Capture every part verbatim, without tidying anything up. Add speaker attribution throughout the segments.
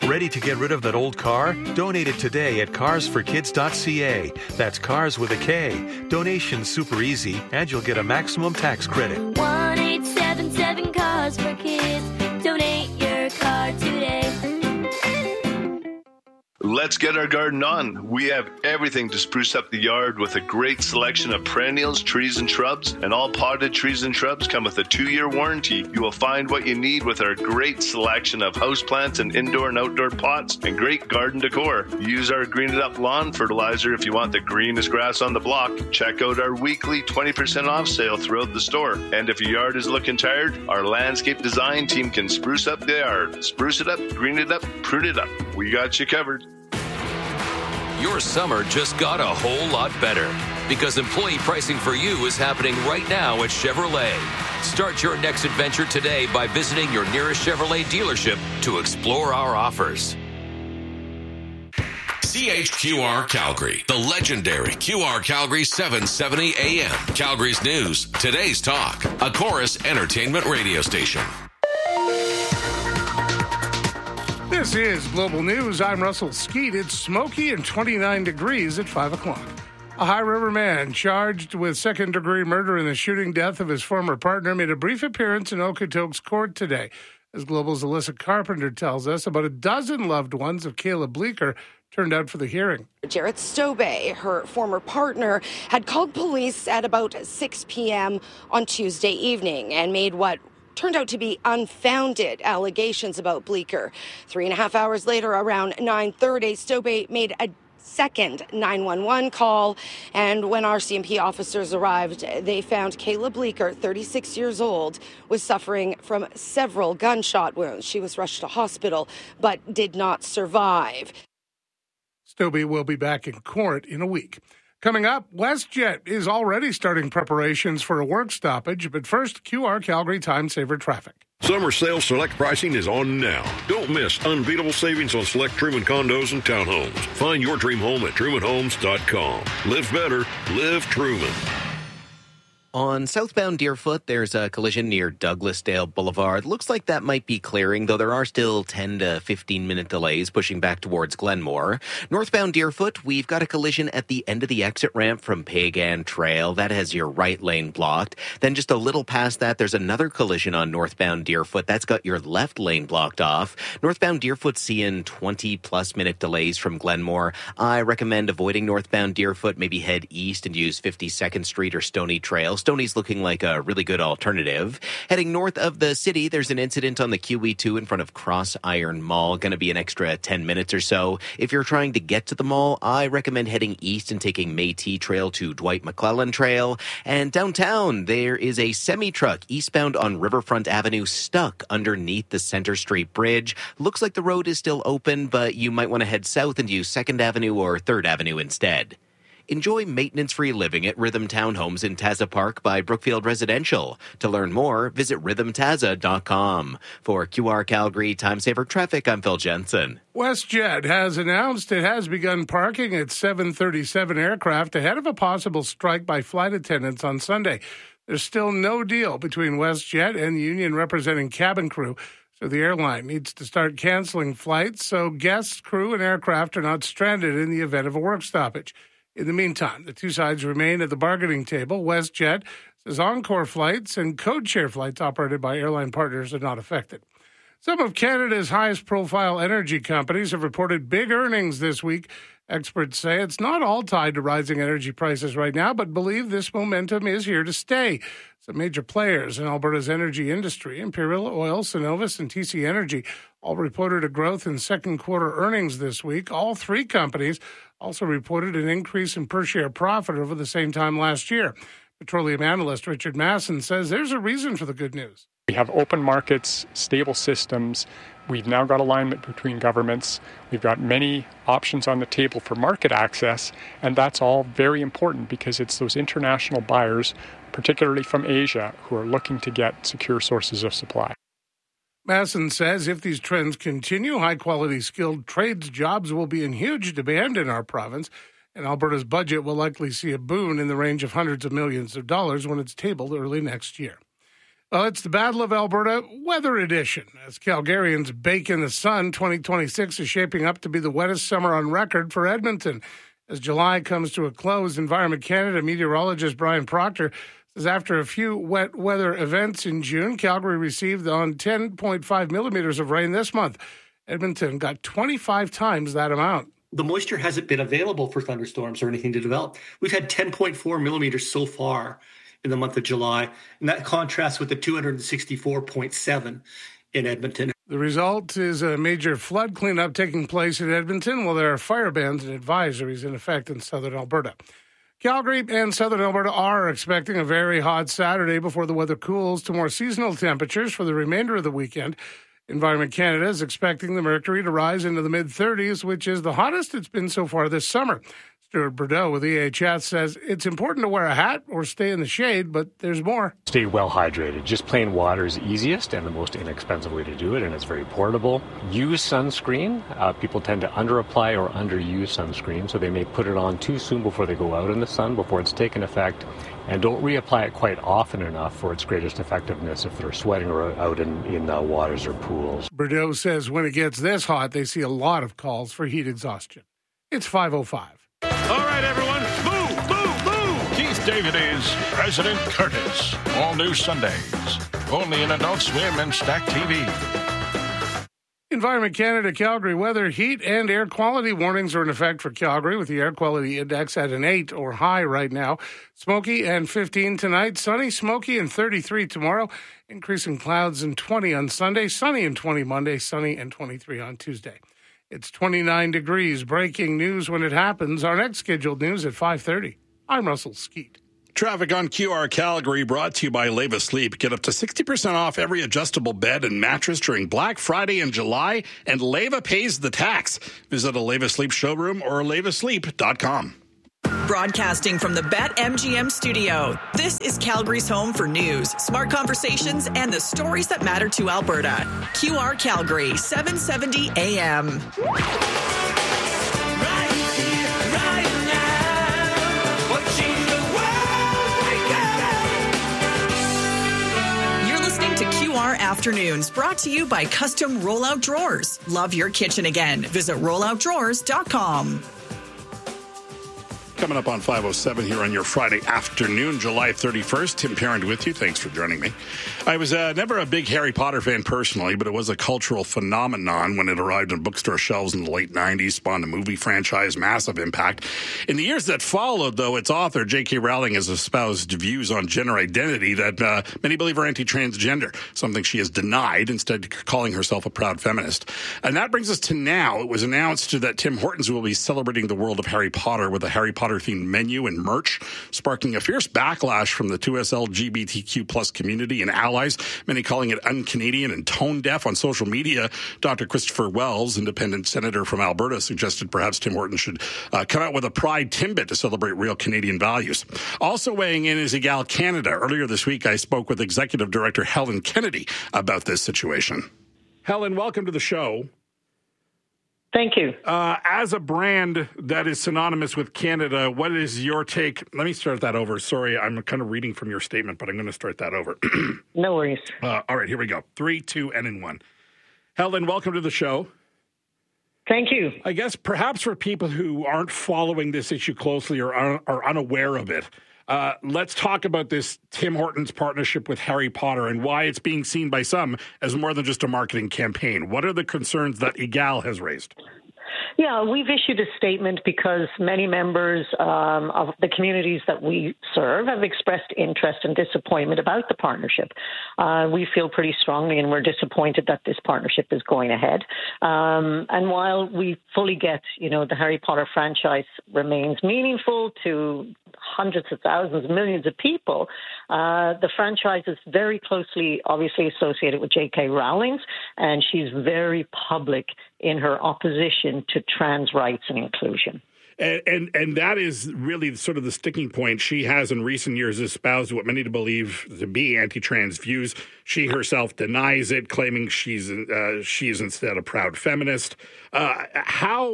Speaker 1: Ready to get rid of that old car? Donate it today at cars for kids dot c a. That's cars with a K. Donation's super easy, and you'll get a maximum tax credit.
Speaker 2: one eight seven seven Cars for Kids. Donate your car today.
Speaker 3: Let's get our garden on. We have everything to spruce up the yard with a great selection of perennials, trees, and shrubs. And all potted trees and shrubs come with a two-year warranty. You will find what you need with our great selection of houseplants and indoor and outdoor pots and great garden decor. Use our Green It Up lawn fertilizer if you want the greenest grass on the block. Check out our weekly twenty percent off sale throughout the store. And if your yard is looking tired, our landscape design team can spruce up the yard. Spruce it up, green it up, prune it up. We got you covered.
Speaker 4: Your summer just got a whole lot better because employee pricing for you is happening right now at Chevrolet. Start your next adventure today by visiting your nearest Chevrolet dealership to explore our offers.
Speaker 5: C H Q R Calgary, the legendary Q R Calgary seven seventy A M. Calgary's news, today's talk, a Chorus entertainment radio station.
Speaker 6: This is Global News. I'm Russell Skeet. It's smoky and twenty-nine degrees at five o'clock. A High River man charged with second-degree murder in the shooting death of his former partner made a brief appearance in Okotoks Court today. As Global's Alyssa Carpenter tells us, about a dozen loved ones of Kayla Bleeker turned out for the hearing.
Speaker 7: Jarrett Stobe, her former partner, had called police at about six p.m. on Tuesday evening and made what turned out to be unfounded allegations about Bleeker. Three and a half hours later, around nine thirty, Stobe made a second nine one one call, and when R C M P officers arrived, they found Kayla Bleeker, thirty-six years old, was suffering from several gunshot wounds. She was rushed to hospital, but did not survive.
Speaker 6: Stobe will be back in court in a week. Coming up, WestJet is already starting preparations for a work stoppage, but first, Q R Calgary Time Saver Traffic.
Speaker 8: Summer sales select pricing is on now. Don't miss unbeatable savings on select Truman condos and townhomes. Find your dream home at truman homes dot com. Live better, live Truman.
Speaker 9: On southbound Deerfoot, there's a collision near Douglasdale Boulevard. Looks like that might be clearing, though there are still ten to fifteen minute delays pushing back towards Glenmore. Northbound Deerfoot, we've got a collision at the end of the exit ramp from Pagan Trail. That has your right lane blocked. Then just a little past that, there's another collision on northbound Deerfoot. That's got your left lane blocked off. Northbound Deerfoot seeing twenty plus minute delays from Glenmore. I recommend avoiding northbound Deerfoot. Maybe head east and use fifty-second Street or Stony Trail. Stony's looking like a really good alternative. Heading north of the city, there's an incident on the Q E two in front of Cross Iron Mall. Going to be an extra ten minutes or so. If you're trying to get to the mall, I recommend heading east and taking Métis Trail to Dwight McClellan Trail. And downtown, there is a semi-truck eastbound on Riverfront Avenue stuck underneath the Center Street Bridge. Looks like the road is still open, but you might want to head south and use second Avenue or third Avenue instead. Enjoy maintenance-free living at Rhythm Townhomes in Taza Park by Brookfield Residential. To learn more, visit rhythm taza dot com. For Q R Calgary Time Saver Traffic, I'm Phil Jensen.
Speaker 6: WestJet has announced it has begun parking its seven thirty-seven aircraft ahead of a possible strike by flight attendants on Sunday. There's still no deal between WestJet and the union representing cabin crew, so the airline needs to start canceling flights so guests, crew, and aircraft are not stranded in the event of a work stoppage. In the meantime, the two sides remain at the bargaining table. WestJet says Encore flights and code-share flights operated by airline partners are not affected. Some of Canada's highest-profile energy companies have reported big earnings this week. Experts say it's not all tied to rising energy prices right now, but believe this momentum is here to stay. Some major players in Alberta's energy industry, Imperial Oil, Cenovus, and T C Energy, all reported a growth in second quarter earnings this week. All three companies also reported an increase in per-share profit over the same time last year. Petroleum analyst Richard Masson says there's a reason for the good news.
Speaker 10: We have open markets, stable systems. We've now got alignment between governments. We've got many options on the table for market access, and that's all very important because it's those international buyers, particularly from Asia, who are looking to get secure sources of supply.
Speaker 6: Masson says if these trends continue, high-quality skilled trades jobs will be in huge demand in our province, and Alberta's budget will likely see a boon in the range of hundreds of millions of dollars when it's tabled early next year. Well, it's the Battle of Alberta Weather Edition. As Calgarians bake in the sun, twenty twenty-six is shaping up to be the wettest summer on record for Edmonton. As July comes to a close, Environment Canada meteorologist Brian Proctor says after a few wet weather events in June, Calgary received on ten point five millimeters of rain this month. Edmonton got twenty-five times that amount.
Speaker 11: The moisture hasn't been available for thunderstorms or anything to develop. We've had ten point four millimeters so far in the month of July, and that contrasts with the two hundred sixty-four point seven in Edmonton.
Speaker 6: The result is a major flood cleanup taking place in Edmonton, while there are fire bans and advisories in effect in southern Alberta. Calgary and southern Alberta are expecting a very hot Saturday before the weather cools to more seasonal temperatures for the remainder of the weekend. Environment Canada is expecting the mercury to rise into the mid-thirties, which is the hottest it's been so far this summer. Stuart Bordeaux with E H S says it's important to wear a hat or stay in the shade, but there's more.
Speaker 12: Stay well hydrated. Just plain water is the easiest and the most inexpensive way to do it, and it's very portable. Use sunscreen. Uh, people tend to under-apply or underuse sunscreen, so they may put it on too soon before they go out in the sun, before it's taken effect, and don't reapply it quite often enough for its greatest effectiveness if they're sweating or out in, in uh, waters or pools.
Speaker 6: Bordeaux says when it gets this hot, they see a lot of calls for heat exhaustion. It's five oh five.
Speaker 13: All right, everyone, move, move, move! Keith David is President Curtis. All new Sundays. Only in Adult Swim and Stack T V.
Speaker 6: Environment Canada Calgary weather, heat and air quality warnings are in effect for Calgary with the air quality index at an eight or high right now. Smoky and fifteen tonight, sunny, smoky and thirty-three tomorrow. Increasing clouds and twenty on Sunday, sunny and twenty Monday, sunny and twenty-three on Tuesday. It's twenty-nine degrees. Breaking news when it happens. Our next scheduled news at five thirty. I'm Russell Skeet.
Speaker 14: Traffic on Q R Calgary brought to you by Leva Sleep. Get up to sixty percent off every adjustable bed and mattress during Black Friday in July, and Leva pays the tax. Visit a Leva Sleep showroom or leva sleep dot com.
Speaker 15: Broadcasting from the BetMGM studio, this is Calgary's home for news, smart conversations, and the stories that matter to Alberta. Q R Calgary, seven seventy A M. Q R Afternoons, brought to you by Custom Rollout Drawers. Love your kitchen again. Visit rollout drawers dot com.
Speaker 14: Coming up on five oh seven here on your Friday afternoon, July thirty-first. Tim Parent with you. Thanks for joining me. I was uh, never a big Harry Potter fan personally, but it was a cultural phenomenon when it arrived on bookstore shelves in the late nineties, spawned a movie franchise, massive impact. In the years that followed, though, its author, J K Rowling, has espoused views on gender identity that uh, many believe are anti-transgender, something she has denied, instead calling herself a proud feminist. And that brings us to now. It was announced that Tim Hortons will be celebrating the world of Harry Potter with a Harry Potter themed menu and merch, sparking a fierce backlash from the two S L G B T Q plus community and allies, many calling it un-Canadian and tone-deaf on social media. Doctor Christopher Wells, independent senator from Alberta, suggested perhaps Tim Hortons should uh, come out with a Pride Timbit to celebrate real Canadian values. Also weighing in is Egal Canada. Earlier this week, I spoke with Executive Director Helen Kennedy about this situation. Helen, welcome to the show.
Speaker 16: Thank you.
Speaker 14: Uh, as a brand that is synonymous with Canada, what is your take? Let me start that over. Sorry, I'm kind of reading from your statement, but I'm going to start that over.
Speaker 16: No worries.
Speaker 14: Uh, all right, here we go. Three, two, and in one. Helen, welcome to the show.
Speaker 16: Thank you.
Speaker 14: I guess perhaps for people who aren't following this issue closely or are, are unaware of it, Uh, let's talk about this Tim Hortons partnership with Harry Potter and why it's being seen by some as more than just a marketing campaign. What are the concerns that Egal has raised?
Speaker 16: Yeah, we've issued a statement because many members um, of the communities that we serve have expressed interest and disappointment about the partnership. Uh, we feel pretty strongly and we're disappointed that this partnership is going ahead. Um, and while we fully get, you know, the Harry Potter franchise remains meaningful to hundreds of thousands, millions of people, uh, the franchise is very closely, obviously, associated with J K Rowling's, and she's very public in her opposition to trans rights and inclusion.
Speaker 14: And, and and that is really sort of the sticking point. She has in recent years espoused what many believe to be anti-trans views. She herself denies it, claiming she's uh, she is instead a proud feminist. Uh, how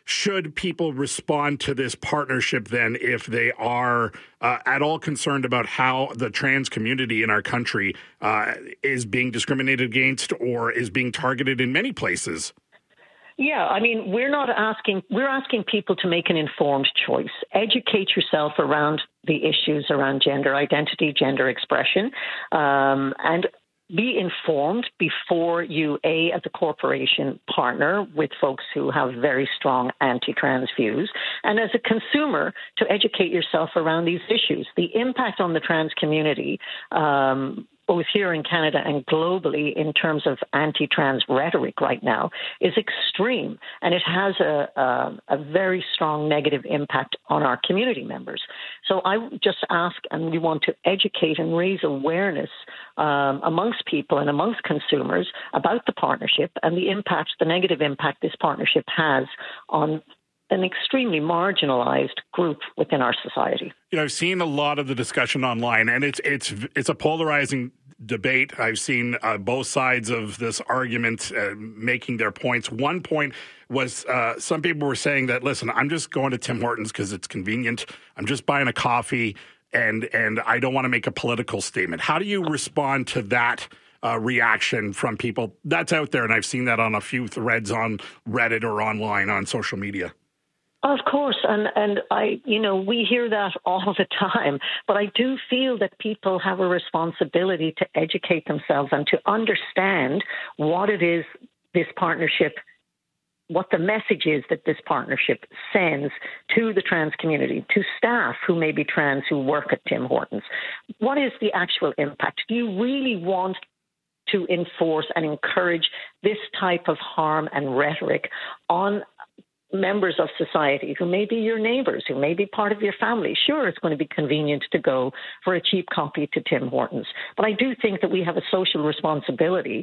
Speaker 14: should people respond to this partnership then if they are uh, at all concerned about how the trans community in our country uh, is being discriminated against or is being targeted in many places?
Speaker 16: Yeah, I mean, we're not asking, we're asking people to make an informed choice. Educate yourself around the issues around gender identity, gender expression, um, and be informed before you, A, as a corporation, partner with folks who have very strong anti-trans views, and as a consumer, to educate yourself around these issues. The impact on the trans community, um, both here in Canada and globally in terms of anti-trans rhetoric right now, is extreme. And it has a, a, a very strong negative impact on our community members. So I just ask, and we want to educate and raise awareness um, amongst people and amongst consumers about the partnership and the impact, the negative impact this partnership has on an extremely marginalized group within our society.
Speaker 14: You know, I've seen a lot of the discussion online, and it's it's it's a polarizing debate. I've seen uh, both sides of this argument uh, making their points. One point was uh, some people were saying that, listen, I'm just going to Tim Hortons because it's convenient. I'm just buying a coffee, and and I don't want to make a political statement. How do you respond to that uh, reaction from people? That's out there, and I've seen that on a few threads on Reddit or online on social media.
Speaker 16: Of course, and, and I, you know, we hear that all the time, but I do feel that people have a responsibility to educate themselves and to understand what it is this partnership, what the message is that this partnership sends to the trans community, to staff who may be trans who work at Tim Hortons. What is the actual impact? Do you really want to enforce and encourage this type of harm and rhetoric on members of society who may be your neighbors, who may be part of your family? Sure, it's going to be convenient to go for a cheap coffee to Tim Hortons, but I do think that we have a social responsibility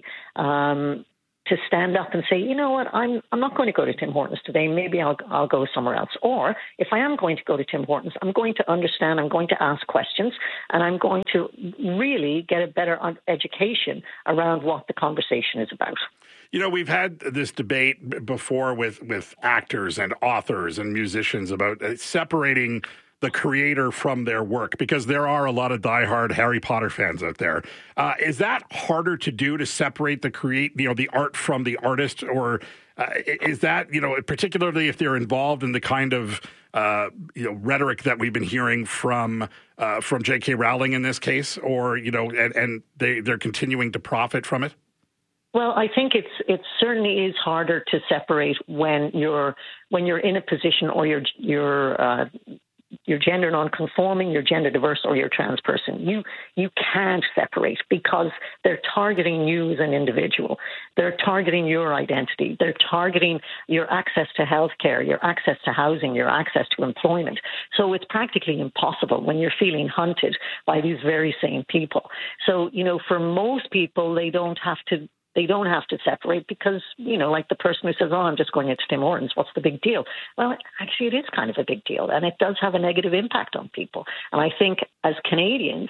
Speaker 16: um, to stand up and say, you know what, I'm I'm not going to go to Tim Hortons today. Maybe I'll I'll go somewhere else. Or if I am going to go to Tim Hortons, I'm going to understand, I'm going to ask questions, and I'm going to really get a better education around what the conversation is about.
Speaker 14: You know, we've had this debate before with, with actors and authors and musicians about separating the creator from their work, because there are a lot of diehard Harry Potter fans out there. Uh, is that harder to do, to separate the create, you know, the art from the artist, or uh, is that, you know, particularly if they're involved in the kind of uh, you know rhetoric that we've been hearing from uh, from J K Rowling in this case, or you know, and, and they they're continuing to profit from it?
Speaker 16: Well, I think it's it certainly is harder to separate when you're when you're in a position, or you're you're uh, you're gender non-conforming, you're gender diverse, or you're trans person. You you can't separate, because they're targeting you as an individual. They're targeting your identity. They're targeting your access to healthcare, your access to housing, your access to employment. So it's practically impossible when you're feeling hunted by these very same people. So, you know, for most people, they don't have to They don't have to separate, because, you know, like the person who says, oh, I'm just going into Tim Hortons, what's the big deal? Well, actually, it is kind of a big deal, and it does have a negative impact on people. And I think as Canadians,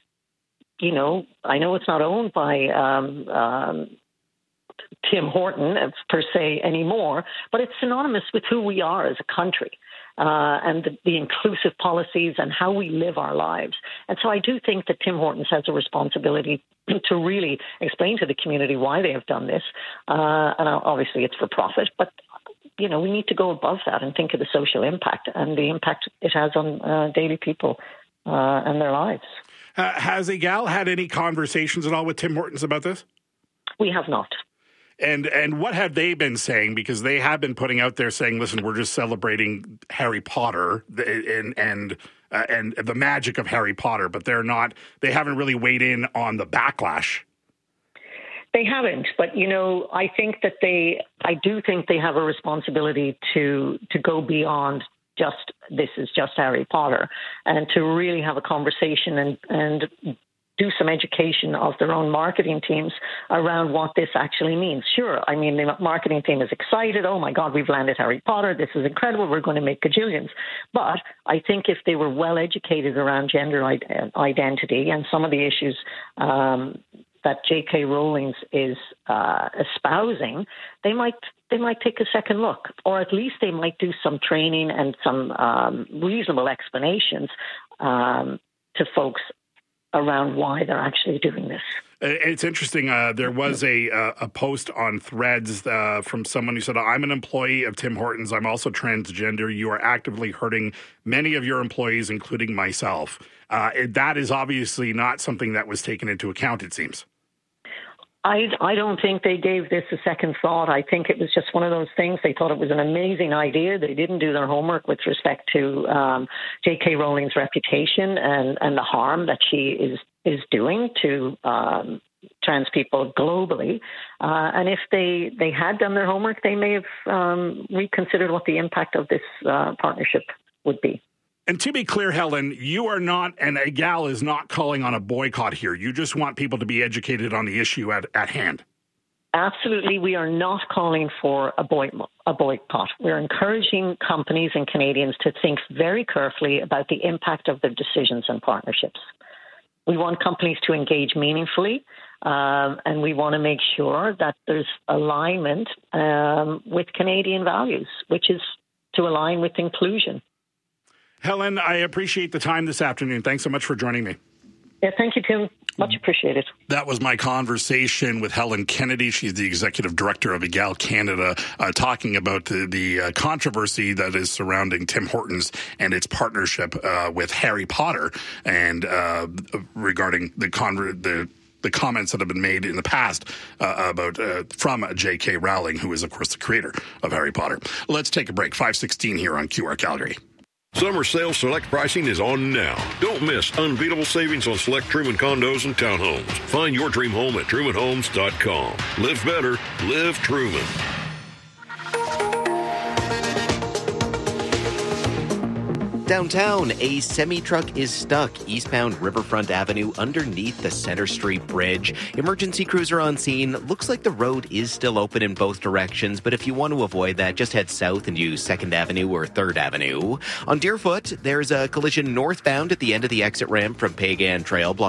Speaker 16: you know, I know it's not owned by um, um, Tim Horton per se anymore, but it's synonymous with who we are as a country. Uh, and the, the inclusive policies and how we live our lives. And so I do think that Tim Hortons has a responsibility to really explain to the community why they have done this. Uh, and obviously it's for profit, but, you know, we need to go above that and think of the social impact and the impact it has on uh, daily people uh, and their lives.
Speaker 14: Uh, has Egal had any conversations at all with Tim Hortons about this?
Speaker 16: We have not.
Speaker 14: And and what have they been saying? Because they have been putting out there saying, listen, we're just celebrating Harry Potter and and uh, and the magic of Harry Potter, but they're not, they haven't really weighed in on the backlash.
Speaker 16: They haven't, but, you know, I think that they, I do think they have a responsibility to to go beyond just, this is just Harry Potter, and to really have a conversation and and do some education of their own marketing teams around what this actually means. Sure, I mean, the marketing team is excited. Oh, my God, we've landed Harry Potter. This is incredible. We're going to make gajillions. But I think if they were well educated around gender identity and some of the issues um, that J K. Rowling is uh, espousing, they might they might take a second look, or at least they might do some training and some um, reasonable explanations um, to folks around why they're actually doing this.
Speaker 14: It's interesting. Uh, there was a uh, a post on Threads uh, from someone who said, "I'm an employee of Tim Hortons. I'm also transgender. You are actively hurting many of your employees, including myself." Uh, that is obviously not something that was taken into account, it seems.
Speaker 16: I, I don't think they gave this a second thought. I think it was just one of those things. They thought it was an amazing idea. They didn't do their homework with respect to um, J K. Rowling's reputation and, and the harm that she is is doing to um, trans people globally. Uh, and if they, they had done their homework, they may have um, reconsidered what the impact of this uh, partnership would be.
Speaker 14: And to be clear, Helen, you are not, and A G A L is not calling on a boycott here. You just want people to be educated on the issue at, at hand.
Speaker 16: Absolutely. We are not calling for a, boy, a boycott. We're encouraging companies and Canadians to think very carefully about the impact of their decisions and partnerships. We want companies to engage meaningfully, um, and we want to make sure that there's alignment um, with Canadian values, which is to align with inclusion.
Speaker 14: Helen, I appreciate the time this afternoon. Thanks so much for joining me.
Speaker 16: Yeah, thank you, Tim. Much appreciated.
Speaker 14: That was my conversation with Helen Kennedy. She's the executive director of A G A L Canada, uh, talking about the, the uh, controversy that is surrounding Tim Hortons and its partnership uh, with Harry Potter, and uh, regarding the conver- the the comments that have been made in the past uh, about uh, from J K. Rowling, who is, of course, the creator of Harry Potter. Let's take a break. five sixteen here on Q R Calgary.
Speaker 8: Summer sale select pricing is on now. Don't miss unbeatable savings on select Truman condos and townhomes. Find your dream home at truman homes dot com. Live better, live Truman.
Speaker 9: Downtown, a semi-truck is stuck eastbound Riverfront Avenue underneath the Center Street Bridge. Emergency crews are on scene. Looks like the road is still open in both directions, but if you want to avoid that, just head south and use second Avenue or third Avenue. On Deerfoot, there's a collision northbound at the end of the exit ramp from Pagan Trail.